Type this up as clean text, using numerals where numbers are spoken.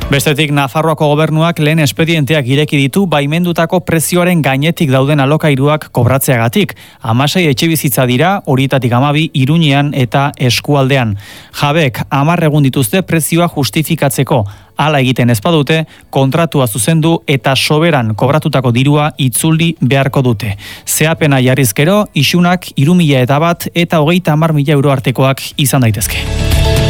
Bestetik, Nafarroako gobernuak lehen espedienteak ireki ditu baimendutako prezioaren gainetik dauden alokairuak kobratzeagatik. 16 etxebizitza dira, horietatik 12 Iruñean eta Eskualdean. Jabek 10 egun dituzte prezioa justifikatzeko. Hala egiten ez badute, kontratua zuzendu eta soberan kobratutako dirua itzuli beharko dute. Zeapena jarrizkero, isunak 3.001 eta 30.000 euro artekoak izan daitezke.